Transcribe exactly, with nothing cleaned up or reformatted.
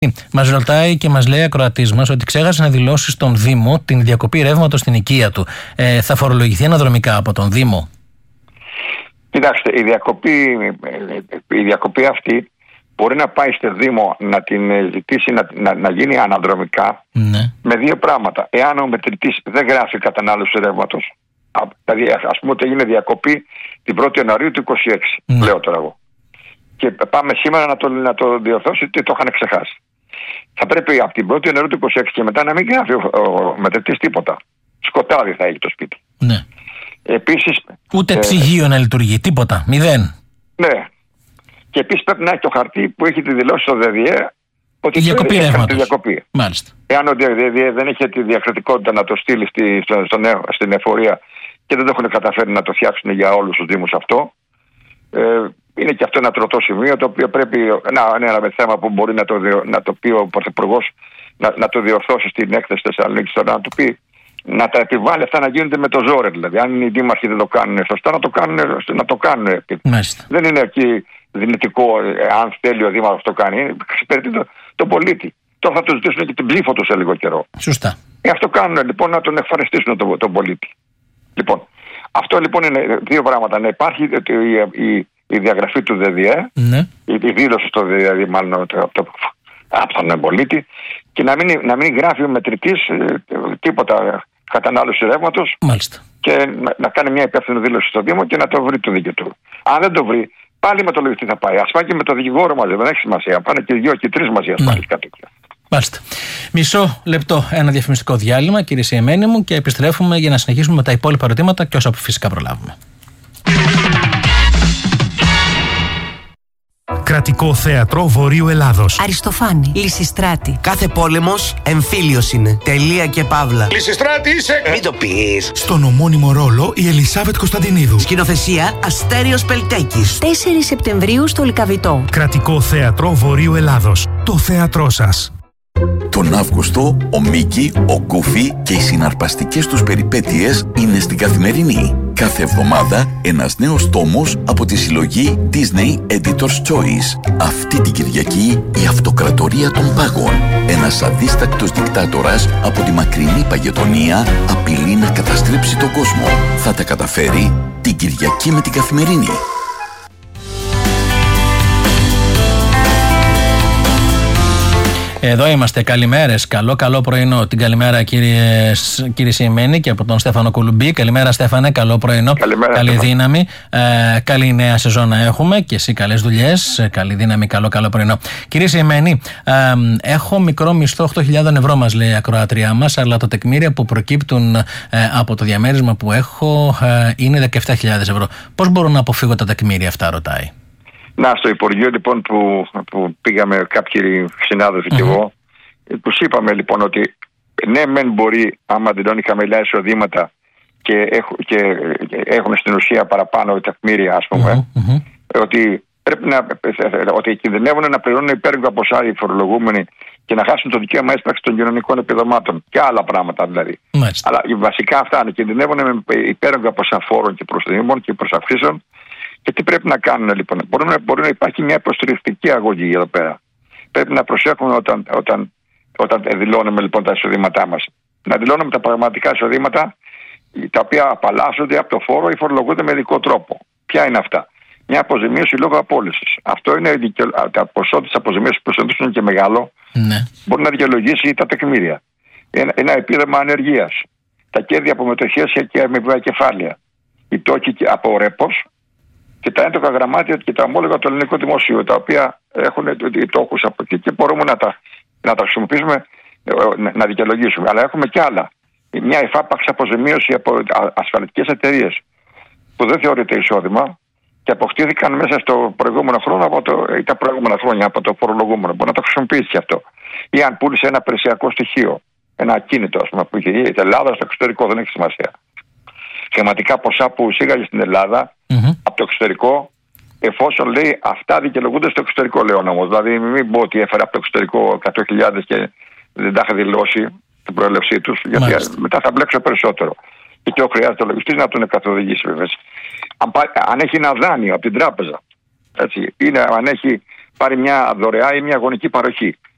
Μας ρωτάει και μας λέει ακροατής μας ότι ξέχασε να δηλώσει στον Δήμο την διακοπή ρεύματος στην οικία του. Ε, θα φορολογηθεί αναδρομικά από τον Δήμο? Κοιτάξτε, η διακοπή, η διακοπή αυτή μπορεί να πάει στο Δήμο να την ζητήσει να, να, να γίνει αναδρομικά, ναι, με δύο πράγματα. Εάν ο μετρητής δεν γράφει κατανάλωση ρεύματος, δηλαδή ας πούμε ότι έγινε διακοπή την πρώτη Ιανουαρίου του είκοσι έξι, ναι, λέω τώρα εγώ, και πάμε σήμερα να το, να το διορθώσει, τι το είχαν ξεχάσει. Θα πρέπει από την πρώτη Ιανουαρίου του είκοσι έξι και μετά να μην γράφει ο, ο μετρητής τίποτα. Σκοτάδι θα έχει το σπίτι. Ναι. Επίσης, ούτε ε, ψυγείο να λειτουργεί, τίποτα, μηδέν. Ναι. Και επίσης πρέπει να έχει το χαρτί που έχει τη δηλώση στο ΔΔΕ ότι η διακοπή ρεύματος. Διακοπή. Μάλιστα. Εάν ο ΔΔΕ δεν έχει τη διακριτικότητα να το στείλει στη, στο, στο, στην εφορία και δεν το έχουν καταφέρει να το φτιάξουν για όλους τους Δήμους αυτό, ε, είναι και αυτό ένα τροτό σημείο το οποίο πρέπει να είναι ένα θέμα που μπορεί να το, να το πει ο Πρωθυπουργός, να, να το διορθώσει στην έκθεση Θεσσαλονίκης, να του πει να τα επιβάλλει αυτά να γίνονται με το ζόρι. Δηλαδή, αν οι δήμαρχοι δεν το κάνουν σωστά, να το κάνουν. Να το κάνουν. Δεν είναι εκεί δυνητικό, αν θέλει ο δήμαρχος το κάνει. Εξυπηρετεί το, τον πολίτη. Τώρα θα του ζητήσουν και την ψήφο του σε λίγο καιρό. Σωστά. Ε, αυτό κάνουν λοιπόν, να τον ευχαριστήσουν τον, τον πολίτη. Λοιπόν, αυτό λοιπόν είναι δύο πράγματα. Να υπάρχει η, η, η διαγραφή του ΔΔΕ, ναι, η, η δήλωση στο ΔΔΕ, μάλλον από το, από τον πολίτη, και να μην, να μην γράφει ο μετρητής ε, τίποτα κατανάλωση ρεύματος, και να, να κάνει μια υπεύθυνη δήλωση στο Δήμο και να το βρει το δίκαιο του. Αν δεν το βρει, πάλι με το λογιστή θα πάει. Ας πάει και με το δικηγόρο μαζί, δεν έχει σημασία. Πάνε και δύο και τρεις μαζί, ας πάει κάτω. Μάλιστα. Μισό λεπτό, ένα διαφημιστικό διάλειμμα, κύριε Σιεμένη μου, και επιστρέφουμε για να συνεχίσουμε με τα υπόλοιπα ερωτήματα και όσα φυσικά προλάβουμε. Κρατικό Θέατρο Βορείου Ελλάδος. Αριστοφάνη. Λυσιστράτη. Κάθε πόλεμος εμφύλιος είναι. Τελεία και παύλα. Λυσιστράτη είσαι! Μην το πεις. Στον ομώνυμο ρόλο η Ελισάβετ Κωνσταντινίδου. Σκηνοθεσία Αστέριος Πελτέκης. τέσσερις Σεπτεμβρίου στο Λυκαβητό. Κρατικό Θέατρο Βορείου Ελλάδος. Το θέατρό σας. Τον Αύγουστο, ο Μίκη, ο Γκούφι και οι συναρπαστικές τους περιπέτειες είναι στην Καθημερινή. Κάθε εβδομάδα ένας νέος τόμος από τη συλλογή Disney Editor's Choice. Αυτή την Κυριακή η Αυτοκρατορία των Πάγων. Ένας αδίστακτος δικτάτορας από τη μακρινή Παγετονία απειλεί να καταστρέψει τον κόσμο. Θα τα καταφέρει την Κυριακή με την Καθημερινή. Εδώ είμαστε. Καλημέρες. Καλό, καλό πρωινό. Την καλημέρα, κύριε, κύριε Σιεμένη, και από τον Στέφανο Κουλουμπή. Καλημέρα, Στέφανε. Καλό πρωινό. Καλημέρα, καλή Στέφανο. δύναμη. Ε, καλή νέα σεζόν να έχουμε. Και εσύ καλές δουλειές. Καλή δύναμη. Καλό, καλό πρωινό. Κύριε Σιεμένη, ε, έχω μικρό μισθό οκτώ χιλιάδες ευρώ, μας λέει η ακροατριά μας, αλλά τα τεκμήρια που προκύπτουν ε, από το διαμέρισμα που έχω ε, είναι δεκαεπτά χιλιάδες ευρώ. Πώς μπορώ να αποφύγω τα τεκμήρια αυτά, ρωτάει. Να, στο Υπουργείο λοιπόν που, που πήγαμε κάποιοι συνάδελφοι mm-hmm. και εγώ, τους είπαμε λοιπόν ότι ναι, μεν μπορεί, άμα δηλώνει χαμηλά εισοδήματα και, έχ, και έχουν στην ουσία παραπάνω τεκμήρια, ας πούμε, mm-hmm. ότι πρέπει να, ότι κινδυνεύουν να πληρώνουν υπέρογκα ποσά οι φορολογούμενοι και να χάσουν το δικαίωμα έσπραξη των κοινωνικών επιδομάτων και άλλα πράγματα δηλαδή. Mm-hmm. Αλλά βασικά αυτά κινδυνεύουν με υπέρογκα ποσά φόρων και προστιμών και προσαυξήσεων. Και τι πρέπει να κάνουν λοιπόν? Μπορεί να, μπορεί να υπάρχει μια υποστηρικτική αγωγή εδώ πέρα. Πρέπει να προσέχουμε όταν, όταν, όταν δηλώνουμε λοιπόν τα εισοδήματά μας. Να δηλώνουμε τα πραγματικά εισοδήματα, τα οποία απαλλάσσονται από το φόρο ή φορολογούνται με ειδικό τρόπο. Ποια είναι αυτά? Μια αποζημίωση λόγω απόλυσης. Αυτό είναι τα ποσό της αποζημίωσης που είναι και μεγάλο. Ναι. Μπορεί να δικαιολογήσει τα τεκμήρια. Ένα, ένα επίδομα ανεργίας. Τα κέρδη από μετοχές και αμοιβαία κεφάλαια. Οι τόκοι από ρέπος. Και τα έντοκα γραμμάτια και τα ομόλογα του ελληνικού δημοσίου, τα οποία έχουν τόκους από εκεί και μπορούμε να τα, να τα χρησιμοποιήσουμε, να δικαιολογήσουμε. Αλλά έχουμε και άλλα. Μια εφάπαξ αποζημίωση από ασφαλιστικές εταιρείες που δεν θεωρείται εισόδημα και αποκτήθηκαν μέσα στο προηγούμενο χρόνο από το, ή τα προηγούμενα χρόνια από το φορολογούμενο. Μπορεί να το χρησιμοποιήσει και αυτό. Ή αν πούλησε ένα περιουσιακό στοιχείο, ένα ακίνητο, ας πούμε, που είχε η Ελλάδα στο εξωτερικό, δεν έχει σημασία. Σχηματικά ποσά που εισήγαγε στην Ελλάδα mm-hmm. από το εξωτερικό, εφόσον λέει αυτά δικαιολογούνται στο εξωτερικό, λέω όμως. Δηλαδή, μην πω ότι έφερε από το εξωτερικό εκατό χιλιάδες και δεν τα είχα δηλώσει την προέλευσή τους, γιατί Μάλιστα. μετά θα μπλέξω περισσότερο. Και και ο χρειάζεται ο λογιστής να τον καθοδηγήσει, βέβαια. Αν, αν έχει ένα δάνειο από την τράπεζα, έτσι, είναι, αν έχει πάρει μια δωρεά ή μια γονική παροχή,